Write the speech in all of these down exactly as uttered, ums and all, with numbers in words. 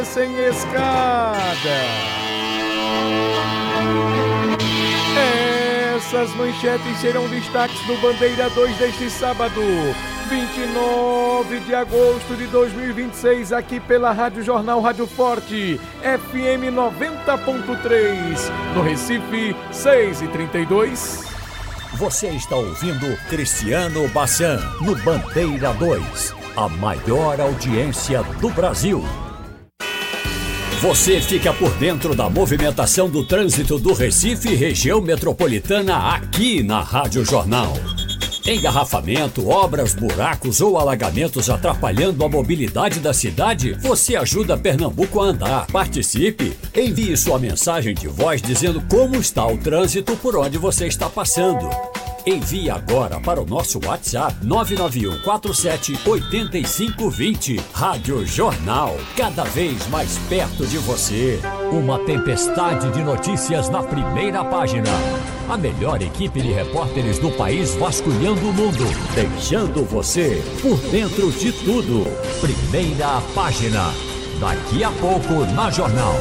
sem escada. Essas manchetes serão destaques do Bandeira dois deste sábado, vinte e nove de agosto de dois mil e vinte e seis, aqui pela Rádio Jornal Rádio Forte, F M noventa ponto três, no Recife, seis e trinta e dois. Você está ouvindo Cristiano Bassan, no Bandeira dois, a maior audiência do Brasil. Você fica por dentro da movimentação do trânsito do Recife e região metropolitana aqui na Rádio Jornal. Engarrafamento, obras, buracos ou alagamentos atrapalhando a mobilidade da cidade? Você ajuda Pernambuco a andar. Participe! Envie sua mensagem de voz dizendo como está o trânsito por onde você está passando. Envie agora para o nosso WhatsApp nove nove um quatro sete oito cinco dois zero. Rádio Jornal, cada vez mais perto de você. Uma tempestade de notícias na primeira página. A melhor equipe de repórteres do país vasculhando o mundo, deixando você por dentro de tudo. Primeira página. Daqui a pouco na Jornal.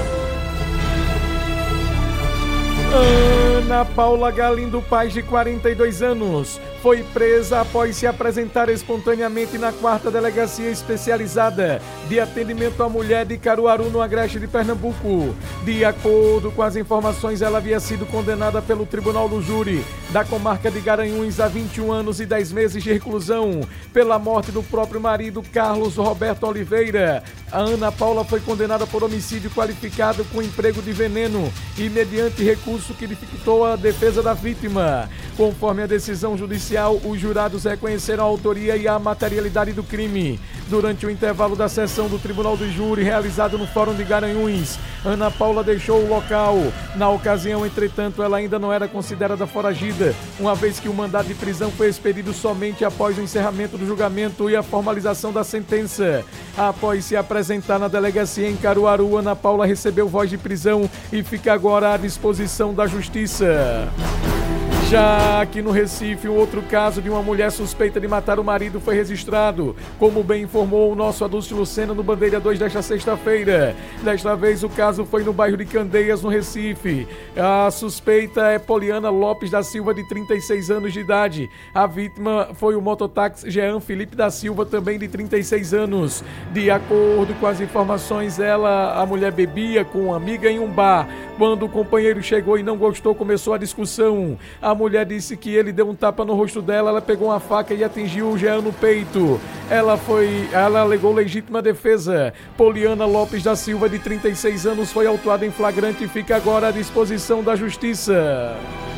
Ana Paula Galindo Paz, de quarenta e dois anos, foi presa após se apresentar espontaneamente na quarta Delegacia Especializada de Atendimento à Mulher de Caruaru, no Agreste de Pernambuco. De acordo com as informações, ela havia sido condenada pelo Tribunal do Júri da Comarca de Garanhuns a vinte e um anos e dez meses de reclusão pela morte do próprio marido, Carlos Roberto Oliveira. A Ana Paula foi condenada por homicídio qualificado com emprego de veneno e mediante recurso que dificultou a defesa da vítima. Conforme a decisão judicial, os jurados reconheceram a autoria e a materialidade do crime. Durante o intervalo da sessão do Tribunal do Júri, realizado no Fórum de Garanhuns, Ana Paula deixou o local. Na ocasião, entretanto, ela ainda não era considerada foragida, uma vez que o mandado de prisão foi expedido somente após o encerramento do julgamento e a formalização da sentença. Após se apresentar na delegacia em Caruaru, Ana Paula recebeu voz de prisão e fica agora à disposição da Justiça. Já aqui no Recife, um outro caso de uma mulher suspeita de matar o marido foi registrado, como bem informou o nosso Adúlcio Lucena no Bandeira dois desta sexta-feira. Desta vez o caso foi no bairro de Candeias, no Recife. A suspeita é Poliana Lopes da Silva, de trinta e seis anos de idade. A vítima foi o mototáxi Jean Felipe da Silva, também de trinta e seis anos. De acordo com as informações, ela, a mulher bebia com uma amiga em um bar. Quando o companheiro chegou e não gostou, começou a discussão. A mulher disse que ele deu um tapa no rosto dela, ela pegou uma faca e atingiu o Jean no peito. Ela foi, ela alegou legítima defesa. Poliana Lopes da Silva, de trinta e seis anos, foi autuada em flagrante e fica agora à disposição da Justiça.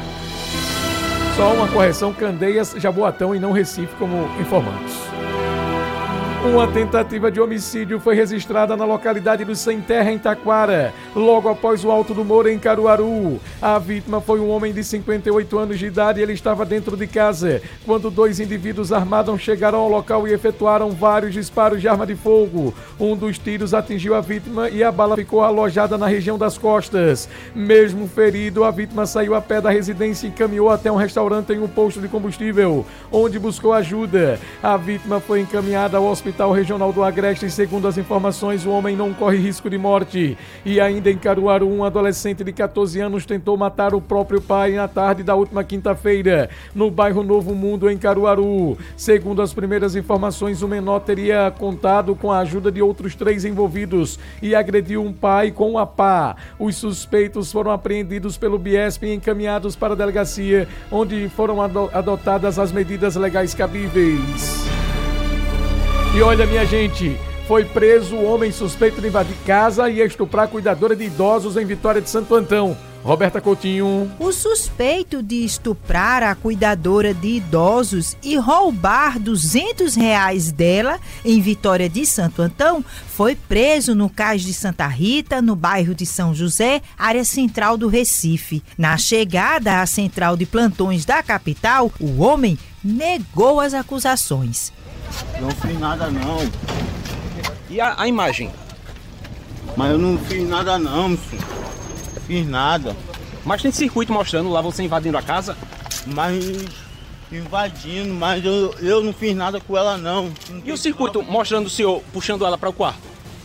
Só uma correção: Candeias, Jaboatão e não Recife, como informamos. Uma tentativa de homicídio foi registrada na localidade do Sem Terra, em Taquara, logo após o Alto do Moura, em Caruaru. A vítima foi um homem de cinquenta e oito anos de idade e ele estava dentro de casa quando dois indivíduos armados chegaram ao local e efetuaram vários disparos de arma de fogo. Um dos tiros atingiu a vítima e a bala ficou alojada na região das costas. Mesmo ferido, a vítima saiu a pé da residência e caminhou até um restaurante em um posto de combustível, onde buscou ajuda. A vítima foi encaminhada ao hospital Regional do Agreste e, segundo as informações, o homem não corre risco de morte. E ainda em Caruaru, um adolescente de catorze anos tentou matar o próprio pai na tarde da última quinta-feira, no bairro Novo Mundo, em Caruaru. Segundo as primeiras informações, o menor teria contado com a ajuda de outros três envolvidos e agrediu um pai com a pá. Os suspeitos foram apreendidos pelo Biesp e encaminhados para a delegacia, onde foram adotadas as medidas legais cabíveis. E olha, minha gente, foi preso o homem suspeito de invadir casa e estuprar cuidadora de idosos em Vitória de Santo Antão. Roberta Coutinho. O suspeito de estuprar a cuidadora de idosos e roubar duzentos reais dela em Vitória de Santo Antão foi preso no Cais de Santa Rita, no bairro de São José, área central do Recife. Na chegada à central de plantões da capital, o homem negou as acusações. Não fiz nada não. E a, a imagem? Mas eu não fiz nada não, senhor. Fiz nada. Mas tem circuito mostrando lá você invadindo a casa? Mas invadindo, mas eu, eu não fiz nada com ela não. Não e o circuito não mostrando o senhor puxando ela para o quarto?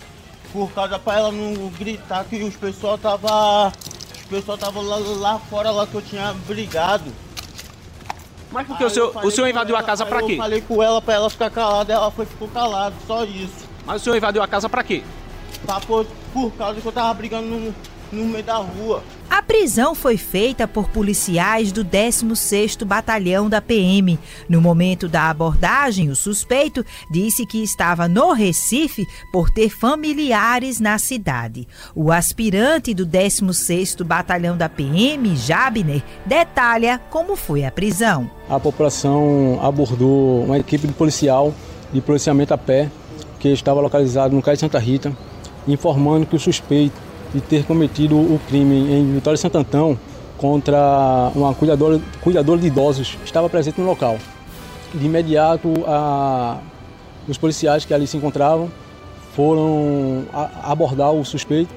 por causa pra ela não gritar que os pessoal tava. Os pessoal tava lá, lá fora lá que eu tinha brigado. Mas porque o senhor, o senhor invadiu ela, a casa pra quê? Eu falei com ela pra ela ficar calada, ela foi ficou calada, só isso. Mas o senhor invadiu a casa pra quê? Pra, por, por causa que eu tava brigando no, no meio da rua. A prisão foi feita por policiais do décimo sexto Batalhão da P M. No momento da abordagem, o suspeito disse que estava no Recife por ter familiares na cidade. O aspirante do décimo sexto Batalhão da P M, Jabner, detalha como foi a prisão. A população abordou uma equipe de policial de policiamento a pé que estava localizado no Cais de Santa Rita, informando que o suspeito de ter cometido o crime em Vitória de Santo Antão contra uma cuidadora, cuidadora de idosos estava presente no local. De imediato, a, os policiais que ali se encontravam foram a, abordar o suspeito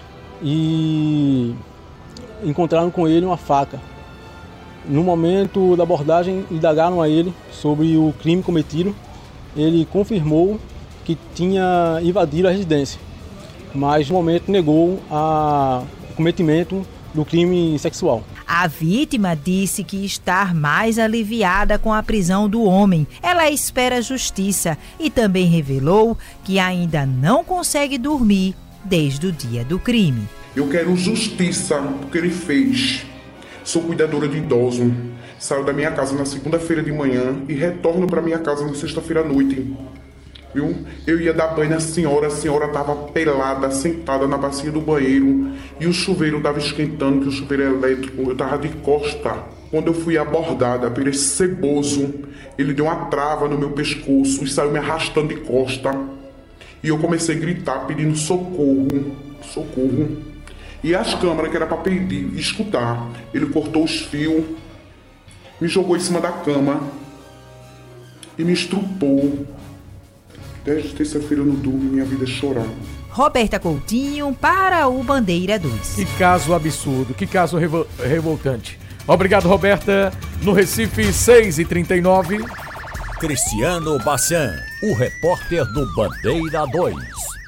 e encontraram com ele uma faca. No momento da abordagem, indagaram a ele sobre o crime cometido. Ele confirmou que tinha invadido a residência, mas no momento negou a, o cometimento do crime sexual. A vítima disse que está mais aliviada com a prisão do homem. Ela espera justiça e também revelou que ainda não consegue dormir desde o dia do crime. Eu quero justiça do que ele fez. Sou cuidadora de idoso. Saio da minha casa na segunda-feira de manhã e retorno para minha casa na sexta-feira à noite. Viu? Eu ia dar banho na senhora, a senhora estava pelada, sentada na bacia do banheiro e o chuveiro estava esquentando, que o chuveiro é elétrico, eu estava de costa. Quando eu fui abordada por esse ceboso, ele deu uma trava no meu pescoço e saiu me arrastando de costa. E eu comecei a gritar, pedindo socorro, socorro. E as câmeras que era para pedir, escutar, ele cortou os fios, me jogou em cima da cama e me estrupou. Desde terça-feira eu não durmo, minha vida é chorar. Roberta Coutinho para o Bandeira dois. Que caso absurdo, que caso revol- revoltante. Obrigado, Roberta. No Recife, seis e trinta e nove. Cristiano Bassan, o repórter do Bandeira dois.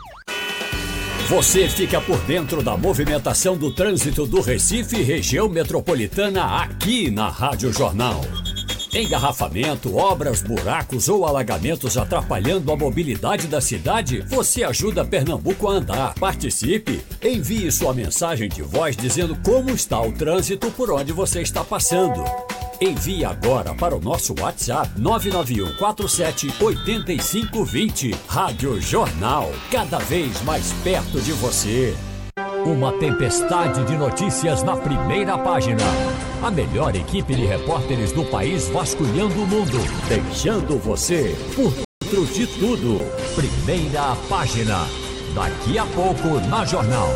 Você fica por dentro da movimentação do trânsito do Recife e região metropolitana aqui na Rádio Jornal. Engarrafamento, obras, buracos ou alagamentos atrapalhando a mobilidade da cidade? Você ajuda Pernambuco a andar. Participe! Envie sua mensagem de voz dizendo como está o trânsito por onde você está passando. Envie agora para o nosso WhatsApp nove nove um quatro sete oito cinco dois zero. Rádio Jornal, cada vez mais perto de você. Uma tempestade de notícias na primeira página. A melhor equipe de repórteres do país vasculhando o mundo, deixando você por dentro de tudo. Primeira página. Daqui a pouco na Jornal.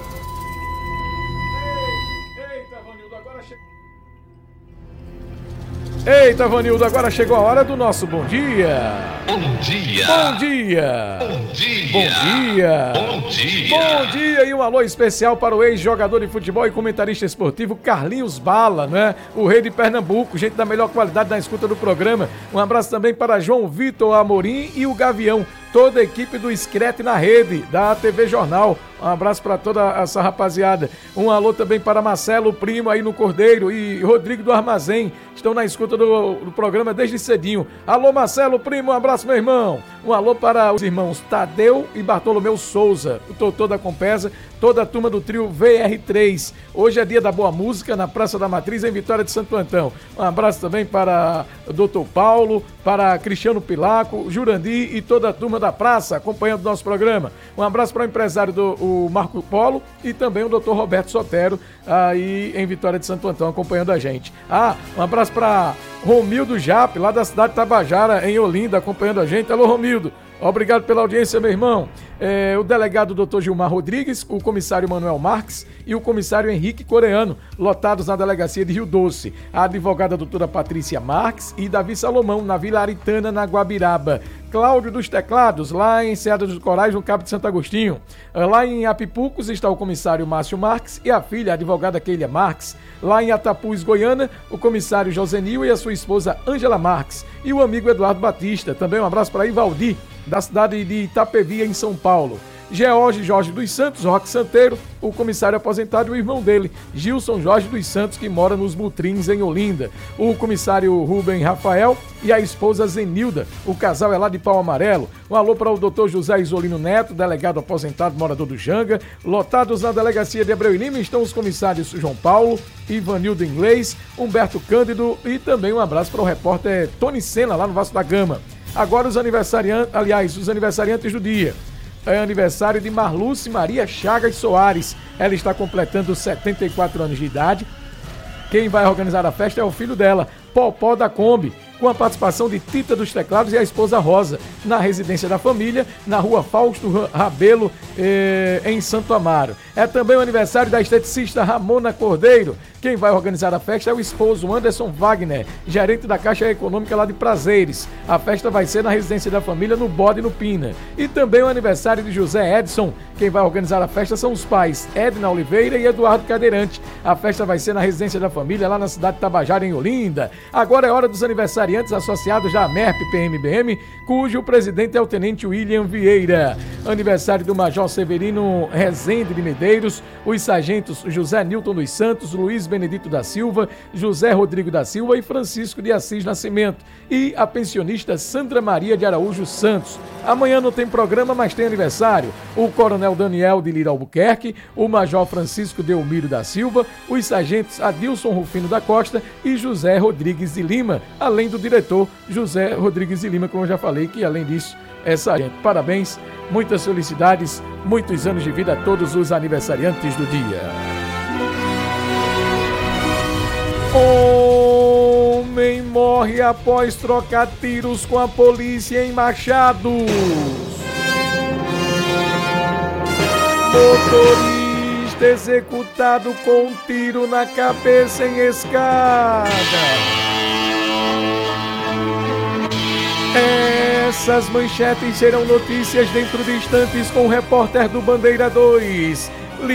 Eita, Vanildo, agora chegou. Eita, Vanildo, agora chegou a hora do nosso bom dia. Bom dia. Bom dia. Bom dia. Bom dia. Bom dia. Bom dia e um alô especial para o ex-jogador de futebol e comentarista esportivo Carlinhos Bala, né? O rei de Pernambuco, gente da melhor qualidade na escuta do programa. Um abraço também para João Vitor Amorim e o Gavião, toda a equipe do Screte na Rede, da T V Jornal. Um abraço para toda essa rapaziada. Um alô também para Marcelo Primo aí no Cordeiro e Rodrigo do Armazém. Estão na escuta do, do programa desde cedinho. Alô, Marcelo Primo, um abraço, meu irmão. Um alô para os irmãos Tadeu e Bartolomeu Souza, o Totô da Compesa, toda a turma do trio V R três. Hoje é dia da boa música na Praça da Matriz, em Vitória de Santo Antão. Um abraço também para o doutor Paulo, para Cristiano Pilaco, Jurandir e toda a turma da praça acompanhando o nosso programa. Um abraço para o empresário do o Marco Polo e também o doutor Roberto Sotero, aí em Vitória de Santo Antão, acompanhando a gente. Ah, um abraço para Romildo Jap, lá da cidade de Tabajara, em Olinda, acompanhando a gente. Alô, Romildo. Obrigado pela audiência, meu irmão. É, o delegado doutor Gilmar Rodrigues, o comissário Manuel Marques e o comissário Henrique Coreano, lotados na delegacia de Rio Doce. A advogada doutora Patrícia Marques e Davi Salomão, na Vila Aritana, na Guabiraba. Cláudio dos Teclados, lá em Enseada dos Corais, no Cabo de Santo Agostinho. Lá em Apipucos está o comissário Márcio Marques e a filha, a advogada Keila Marques. Lá em Atapuz, Goiânia, o comissário Josenil e a sua esposa Ângela Marques. E o amigo Eduardo Batista. Também um abraço para Ivaldi, da cidade de Itapevi, em São Paulo. George Jorge dos Santos, Roque Santeiro, o comissário aposentado e o irmão dele, Gilson Jorge dos Santos, que mora nos Butrins, em Olinda. O comissário Rubem Rafael e a esposa Zenilda, o casal é lá de Pau Amarelo. Um alô para o doutor José Isolino Neto, delegado aposentado, morador do Janga. Lotados na delegacia de Abreu e Lima estão os comissários João Paulo, Ivanildo Inglês, Humberto Cândido e também um abraço para o repórter Tony Sena, lá no Vasco da Gama. Agora os aniversariantes, aliás, os aniversariantes do dia. É aniversário de Marluce Maria Chagas Soares. Ela está completando setenta e quatro anos de idade. Quem vai organizar a festa é o filho dela, Popó da Kombi, com a participação de Tita dos Teclados e a esposa Rosa, na residência da família, na rua Fausto Rabelo, eh, em Santo Amaro. É também o aniversário da esteticista Ramona Cordeiro. Quem vai organizar a festa é o esposo Anderson Wagner, gerente da Caixa Econômica lá de Prazeres. A festa vai ser na residência da família, no Bode, no Pina. E também o aniversário de José Edson. Quem vai organizar a festa são os pais Edna Oliveira e Eduardo Cadeirante. A festa vai ser na residência da família, lá na cidade de Tabajara, em Olinda. Agora é hora dos aniversariantes associados à MERP P M B M, cujo presidente é o tenente William Vieira. Aniversário do Major Severino Rezende de Medeiros, os sargentos José Nilton dos Santos, Luiz Benedito da Silva, José Rodrigo da Silva e Francisco de Assis Nascimento. E a pensionista Sandra Maria de Araújo Santos. Amanhã não tem programa, mas tem aniversário. O coronel Daniel de Lira Albuquerque, o major Francisco Delmiro da Silva, os sargentos Adilson Rufino da Costa e José Rodrigues de Lima, além do diretor José Rodrigues de Lima, como eu já falei, que além disso é sargento. Parabéns, muitas felicidades, muitos anos de vida a todos os aniversariantes do dia. Homem morre após trocar tiros com a polícia em Machados. Motorista executado com um tiro na cabeça em escada. Essas manchetes serão notícias dentro de instantes com o repórter do Bandeira dois.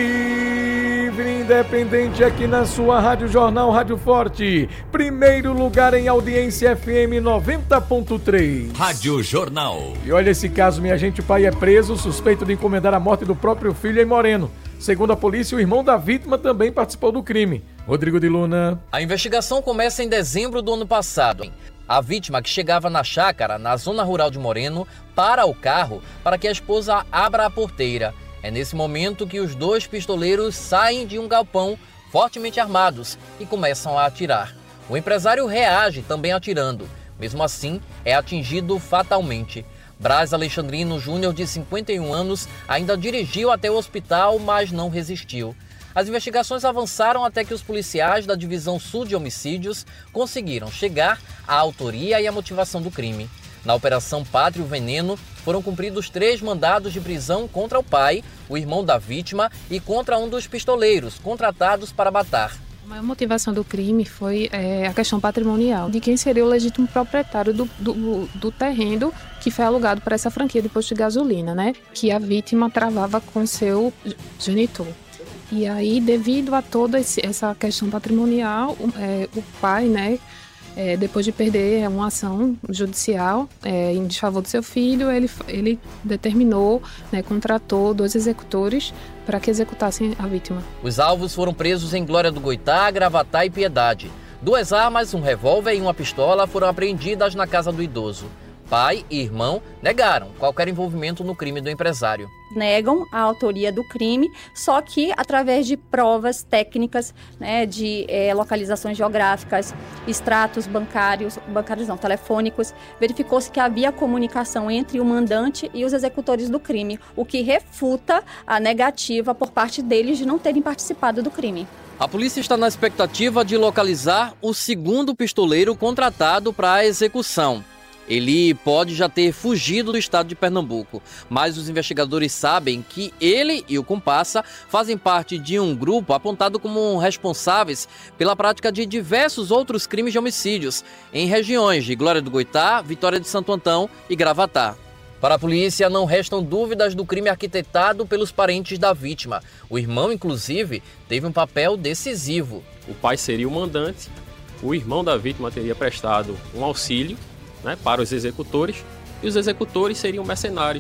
Livre e independente aqui na sua Rádio Jornal Rádio Forte. Primeiro lugar em audiência F M noventa ponto três. Rádio Jornal. E olha esse caso, minha gente, o pai é preso, suspeito de encomendar a morte do próprio filho em Moreno. Segundo a polícia, o irmão da vítima também participou do crime. Rodrigo de Luna. A investigação começa em dezembro do ano passado. A vítima, que chegava na chácara, na zona rural de Moreno, para o carro para que a esposa abra a porteira. É nesse momento que os dois pistoleiros saem de um galpão fortemente armados e começam a atirar. O empresário reage também atirando. Mesmo assim, é atingido fatalmente. Braz Alexandrino Júnior, de cinquenta e um anos, ainda dirigiu até o hospital, mas não resistiu. As investigações avançaram até que os policiais da Divisão Sul de Homicídios conseguiram chegar à autoria e à motivação do crime. Na Operação Pátrio Veneno, foram cumpridos três mandados de prisão contra o pai, o irmão da vítima e contra um dos pistoleiros contratados para matar. A maior motivação do crime foi é, a questão patrimonial, de quem seria o legítimo proprietário do, do, do terreno que foi alugado para essa franquia de posto de gasolina, né? Que a vítima travava com seu genitor. E aí, devido a toda esse, essa questão patrimonial, é, o pai, né, é, depois de perder uma ação judicial é, em desfavor do seu filho, ele, ele determinou, né, contratou dois executores para que executassem a vítima. Os alvos foram presos em Glória do Goitá, Gravatá e Piedade. Duas armas, um revólver e uma pistola foram apreendidas na casa do idoso. Pai e irmão negaram qualquer envolvimento no crime do empresário. Negam a autoria do crime, só que através de provas técnicas, né, de é, localizações geográficas, extratos bancários, bancários não, telefônicos, verificou-se que havia comunicação entre o mandante e os executores do crime, o que refuta a negativa por parte deles de não terem participado do crime. A polícia está na expectativa de localizar o segundo pistoleiro contratado para a execução. Ele pode já ter fugido do estado de Pernambuco, mas os investigadores sabem que ele e o comparsa fazem parte de um grupo apontado como responsáveis pela prática de diversos outros crimes de homicídios em regiões de Glória do Goitá, Vitória de Santo Antão e Gravatá. Para a polícia, não restam dúvidas do crime arquitetado pelos parentes da vítima. O irmão, inclusive, teve um papel decisivo. O pai seria o mandante, o irmão da vítima teria prestado um auxílio, né, para os executores, e os executores seriam mercenários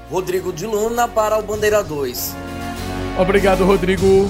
Rodrigo de Luna para o Bandeira dois. Obrigado, Rodrigo.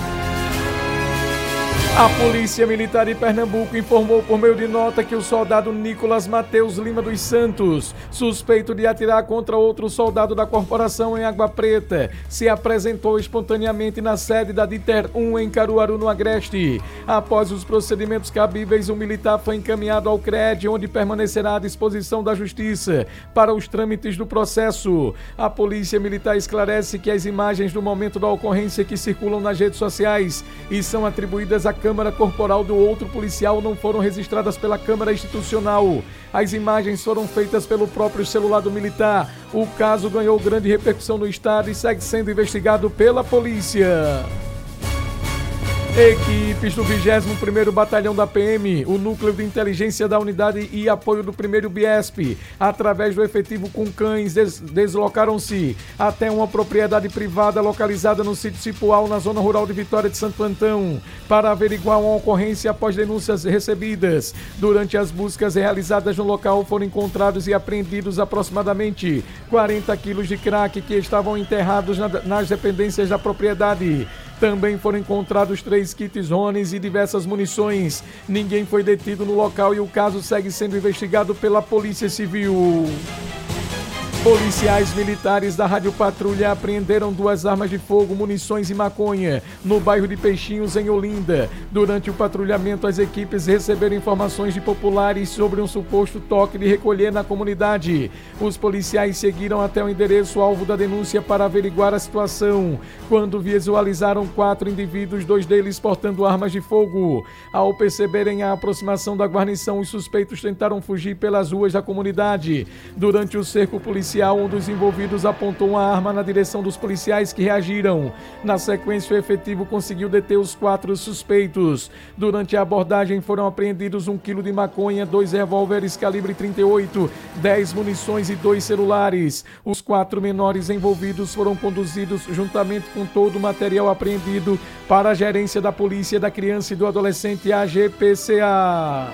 A Polícia Militar de Pernambuco informou por meio de nota que o soldado Nicolas Mateus Lima dos Santos, suspeito de atirar contra outro soldado da corporação em Água Preta, se apresentou espontaneamente na sede da DITER um em Caruaru, no Agreste. Após os procedimentos cabíveis, o militar foi encaminhado ao CRED, onde permanecerá à disposição da Justiça para os trâmites do processo. A Polícia Militar esclarece que as imagens do momento da ocorrência que circulam nas redes sociais e são atribuídas à Câmara Corporal do outro policial não foram registradas pela Câmara Institucional. As imagens foram feitas pelo próprio celular do militar. O caso ganhou grande repercussão no estado e segue sendo investigado pela polícia. Equipes do vigésimo primeiro Batalhão da P M, o Núcleo de Inteligência da Unidade e Apoio do primeiro Biesp, através do efetivo com cães, des- deslocaram-se até uma propriedade privada localizada no sítio Cipual, na zona rural de Vitória de Santo Antão, para averiguar uma ocorrência após denúncias recebidas. Durante as buscas realizadas no local, foram encontrados e apreendidos aproximadamente quarenta quilos de crack que estavam enterrados na- nas dependências da propriedade. Também foram encontrados três kits Rones e diversas munições. Ninguém foi detido no local e o caso segue sendo investigado pela Polícia Civil. Policiais militares da Rádio Patrulha apreenderam duas armas de fogo, munições e maconha no bairro de Peixinhos, em Olinda. Durante o patrulhamento, as equipes receberam informações de populares sobre um suposto toque de recolher na comunidade. Os policiais seguiram até o endereço alvo da denúncia para averiguar a situação, quando visualizaram quatro indivíduos, dois deles portando armas de fogo. Ao perceberem a aproximação da guarnição, os suspeitos tentaram fugir pelas ruas da comunidade. Durante o cerco policial, um dos envolvidos apontou uma arma na direção dos policiais que reagiram. Na sequência, o efetivo conseguiu deter os quatro suspeitos. Durante a abordagem, foram apreendidos um quilo de maconha, dois revólveres calibre trinta e oito, dez munições e dois celulares. Os quatro menores envolvidos foram conduzidos, juntamente com todo o material apreendido, para a Gerência da Polícia da Criança e do Adolescente, A G P C A.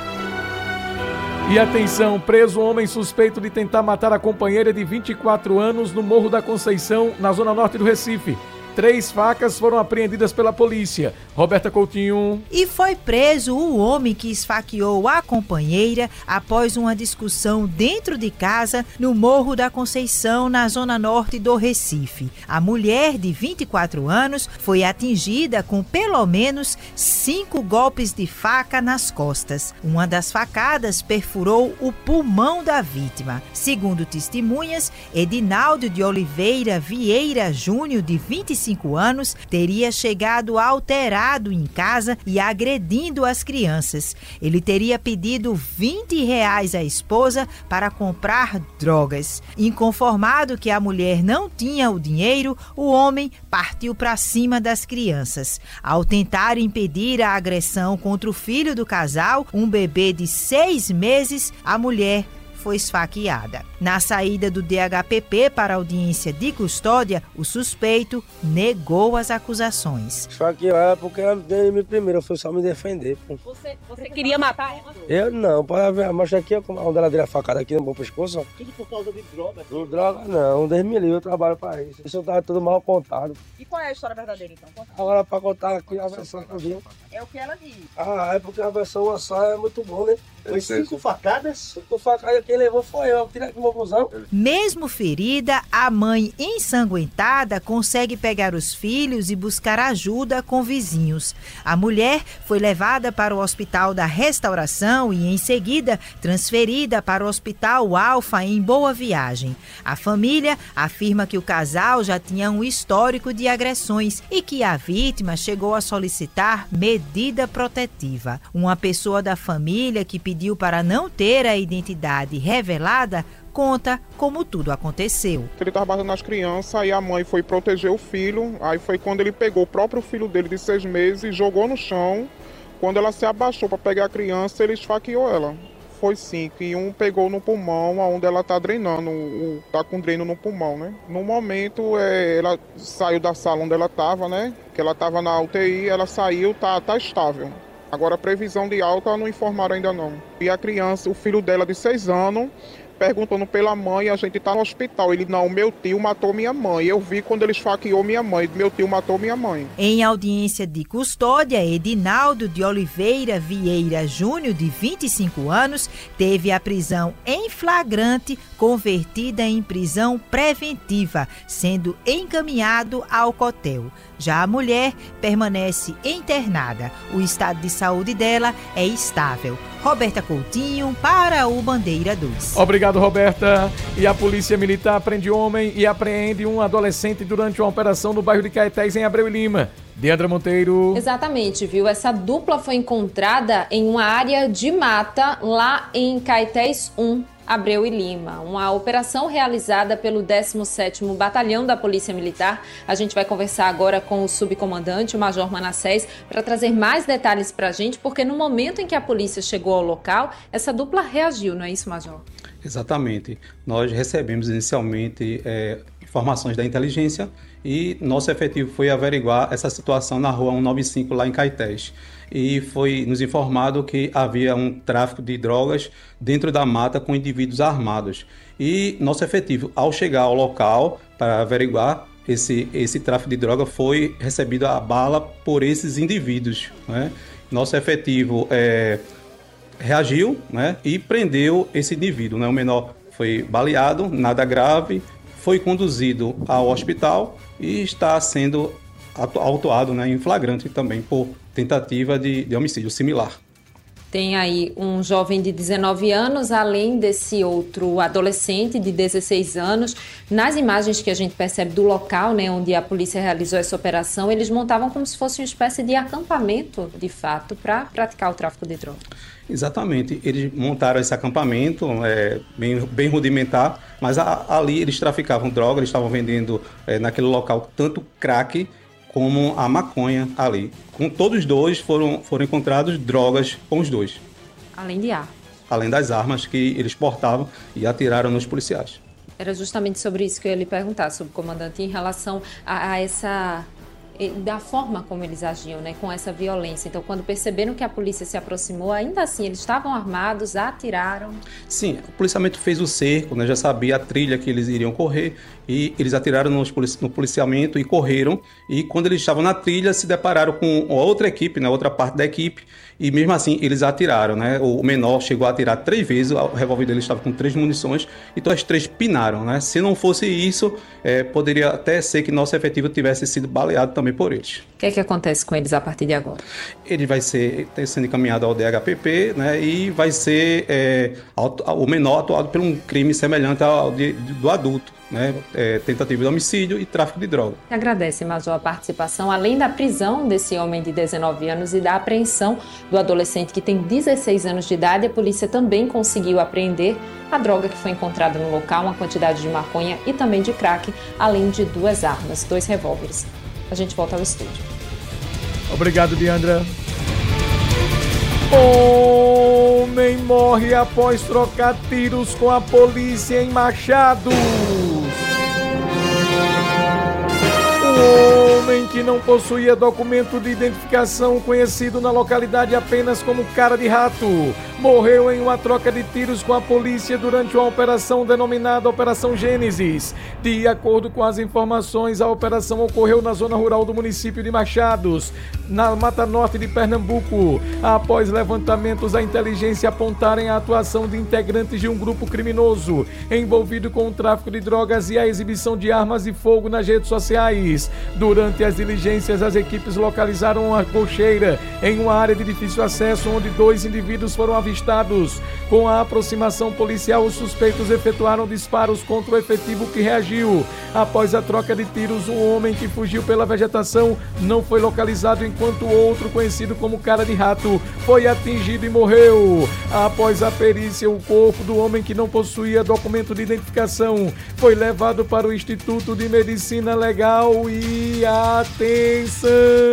E atenção, preso homem suspeito de tentar matar a companheira de vinte e quatro anos no Morro da Conceição, na zona norte do Recife. Três facas foram apreendidas pela polícia. Roberta Coutinho. E foi preso o homem que esfaqueou a companheira após uma discussão dentro de casa no Morro da Conceição, na zona norte do Recife. A mulher, de vinte e quatro anos, foi atingida com pelo menos cinco golpes de faca nas costas. Uma das facadas perfurou o pulmão da vítima. Segundo testemunhas, Edinaldo de Oliveira Vieira Júnior, de vinte e cinco anos, teria chegado alterado em casa e agredindo as crianças. Ele teria pedido vinte reais à esposa para comprar drogas. Inconformado que a mulher não tinha o dinheiro, o homem partiu para cima das crianças. Ao tentar impedir a agressão contra o filho do casal, um bebê de seis meses, a mulher foi esfaqueada. Na saída do D H P P para a audiência de custódia, o suspeito negou as acusações. Esfaqueou ela porque ela veio me primeiro, eu fui só me defender. Pô. Você, você queria matar ela? Eu não, pode ver, mostra aqui onde ela deu a facada aqui no meu pescoço. Tudo por causa de droga? Não, droga não, Deus me livre, eu trabalho para isso. Isso tá tudo mal contado. E qual é a história verdadeira então? Conta. Agora para contar aqui a versão que eu vi. É o que ela diz. Ah, é porque a versão só é muito bom, né? Foi cinco facadas? Cinco facadas, quem levou foi eu, tirei aqui uma conclusão. Mesmo ferida, a mãe ensanguentada consegue pegar os filhos e buscar ajuda com vizinhos. A mulher foi levada para o Hospital da Restauração e, em seguida, transferida para o Hospital Alfa, em Boa Viagem. A família afirma que o casal já tinha um histórico de agressões e que a vítima chegou a solicitar medida protetiva. Uma pessoa da família que pediu para não ter a identidade revelada conta como tudo aconteceu. Ele estava batendo nas crianças e a mãe foi proteger o filho. Aí foi quando ele pegou o próprio filho dele de seis meses e jogou no chão. Quando ela se abaixou para pegar a criança, ele esfaqueou ela. Foi sim, que um pegou no pulmão, onde ela está drenando, está com dreno no pulmão, né? No momento, é, ela saiu da sala onde ela estava, né? Que ela estava na U T I, ela saiu, tá, tá estável. Agora, a previsão de alta, não informaram ainda não. E a criança, o filho dela de seis anos, perguntando pela mãe, a gente tá no hospital. Ele, não, meu tio matou minha mãe. Eu vi quando ele esfaqueou minha mãe, meu tio matou minha mãe. Em audiência de custódia, Edinaldo de Oliveira Vieira Júnior, de vinte e cinco anos, teve a prisão em flagrante convertida em prisão preventiva, sendo encaminhado ao cotel. Já a mulher permanece internada. O estado de saúde dela é estável. Roberta Coutinho para o Bandeira dois. Obrigado, Roberta. E a Polícia Militar prende homem e apreende um adolescente durante uma operação no bairro de Caetés, em Abreu e Lima. Deandra Monteiro. Exatamente, viu? Essa dupla foi encontrada em uma área de mata lá em Caetés um, Abreu e Lima. Uma operação realizada pelo décimo sétimo Batalhão da Polícia Militar. A gente vai conversar agora com o subcomandante, o Major Manassés, para trazer mais detalhes para a gente, porque no momento em que a polícia chegou ao local, essa dupla reagiu, não é isso, Major? Exatamente. Nós recebemos inicialmente é, informações da inteligência e nosso efetivo foi averiguar essa situação na rua cento e noventa e cinco, lá em Caetés. E foi nos informado que havia um tráfico de drogas dentro da mata com indivíduos armados. E nosso efetivo, ao chegar ao local para averiguar esse, esse tráfico de droga, foi recebido a bala por esses indivíduos, né? Nosso efetivo é, reagiu, né, e prendeu esse indivíduo, né? O menor foi baleado, nada grave, foi conduzido ao hospital e está sendo autuado, né, em flagrante também por tentativa de, de homicídio similar. Tem aí um jovem de dezenove anos, além desse outro adolescente de dezesseis anos. Nas imagens que a gente percebe do local, né, onde a polícia realizou essa operação, eles montavam como se fosse uma espécie de acampamento, de fato, para praticar o tráfico de drogas. Exatamente, eles montaram esse acampamento, é, bem, bem rudimentar, mas a, ali eles traficavam droga, eles estavam vendendo é, naquele local tanto crack como a maconha ali. Com todos os dois foram, foram encontrados drogas com os dois. Além de armas. Além das armas que eles portavam e atiraram nos policiais. Era justamente sobre isso que eu ia lhe perguntar, subcomandante, em relação a, a essa... da forma como eles agiam, né, com essa violência. Então, quando perceberam que a polícia se aproximou, ainda assim, eles estavam armados, atiraram? Sim, o policiamento fez o cerco, né, já sabia a trilha que eles iriam correr, e eles atiraram nos polici- no policiamento e correram, e quando eles estavam na trilha, se depararam com outra equipe, né, outra parte da equipe, e mesmo assim eles atiraram, né? O menor chegou a atirar três vezes, o revólver dele estava com três munições, então as três pinaram, né? Se não fosse isso, é, poderia até ser que nosso efetivo tivesse sido baleado também por eles. O que é que acontece com eles a partir de agora? Ele vai ser sendo encaminhado ao D H P P, né? E vai ser é, o menor atuado por um crime semelhante ao de, do adulto, né? É, tentativa de homicídio e tráfico de droga. Agradece, Major, a participação, além da prisão desse homem de dezenove anos e da apreensão do adolescente que tem dezesseis anos de idade. A polícia também conseguiu apreender a droga que foi encontrada no local, uma quantidade de maconha e também de crack, além de duas armas, dois revólveres. A gente volta ao estúdio. Obrigado, Diandra. Homem morre após trocar tiros com a polícia em Machados. O homem que não possuía documento de identificação, conhecido na localidade apenas como Cara de Rato, morreu em uma troca de tiros com a polícia durante uma operação denominada Operação Gênesis. De acordo com as informações, a operação ocorreu na zona rural do município de Machados, na Mata Norte de Pernambuco, após levantamentos da inteligência apontarem a atuação de integrantes de um grupo criminoso envolvido com o tráfico de drogas e a exibição de armas de fogo nas redes sociais. Durante as diligências, as equipes localizaram uma cocheira em uma área de difícil acesso, onde dois indivíduos foram avistados. Com a aproximação policial, os suspeitos efetuaram disparos contra o efetivo que reagiu. Após a troca de tiros, um homem que fugiu pela vegetação não foi localizado, enquanto o outro, conhecido como Cara de Rato, foi atingido e morreu. Após a perícia, o corpo do homem que não possuía documento de identificação foi levado para o Instituto de Medicina Legal e atenção!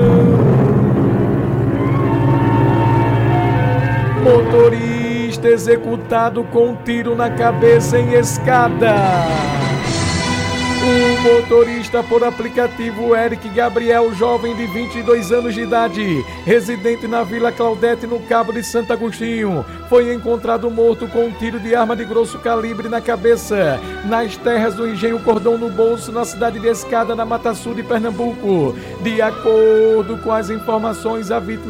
Motorista executado com um tiro na cabeça em escada. O motorista por aplicativo Eric Gabriel, jovem de vinte e dois anos de idade, residente na Vila Claudete, no Cabo de Santo Agostinho, foi encontrado morto com um tiro de arma de grosso calibre na cabeça, nas terras do Engenho Cordão no Bolso, na cidade de Escada, na Mata Sul de Pernambuco. De acordo com as informações, a vítima